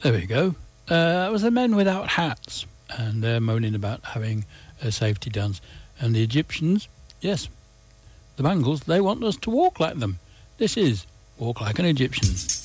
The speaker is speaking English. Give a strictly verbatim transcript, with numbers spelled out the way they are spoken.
There we go. Uh, it was the men without hats, and they're moaning about having a safety dance. And the Egyptians, yes, the Bangles, they want us to walk like them. This is Walk Like an Egyptian.